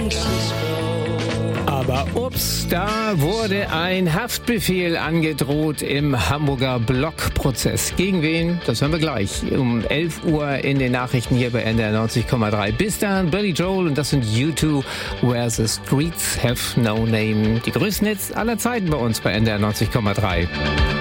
Aber ups, da wurde ein Haftbefehl angedroht im Hamburger Blockprozess. Gegen wen? Das hören wir gleich um 11 Uhr in den Nachrichten hier bei NDR 90,3. Bis dann, Billy Joel und das sind U2, Where the Streets Have No Name. Die größten Hits aller Zeiten bei uns bei NDR 90,3.